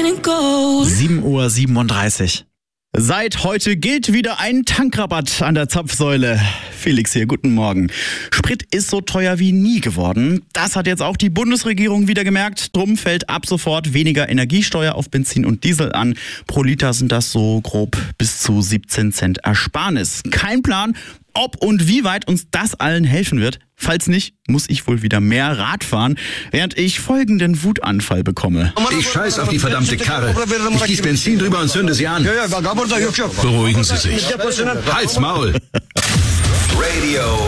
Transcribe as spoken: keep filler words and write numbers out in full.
sieben Uhr siebenunddreißig. Seit heute gilt wieder ein Tankrabatt an der Zapfsäule. Felix hier, guten Morgen. Sprit ist so teuer wie nie geworden. Das hat jetzt auch die Bundesregierung wieder gemerkt. Drum fällt ab sofort weniger Energiesteuer auf Benzin und Diesel an. Pro Liter sind das so grob bis zu siebzehn Cent Ersparnis. Kein Plan, ob und wie weit uns das allen helfen wird. Falls nicht, muss ich wohl wieder mehr Rad fahren, während ich folgenden Wutanfall bekomme. Ich scheiß auf die verdammte Karre. Ich gieß Benzin drüber und zünde sie an. Beruhigen Sie sich. Halt's Maul. Radio